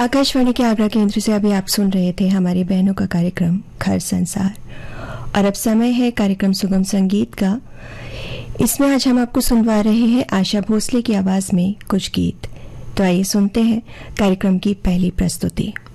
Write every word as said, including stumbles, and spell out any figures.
आकाशवाणी के आगरा केंद्र से अभी आप सुन रहे थे हमारी बहनों का कार्यक्रम घर संसार। और अब समय है कार्यक्रम सुगम संगीत का। इसमें आज हम आपको सुनवा रहे हैं आशा भोसले की आवाज में कुछ गीत। तो आइए सुनते हैं कार्यक्रम की पहली प्रस्तुति।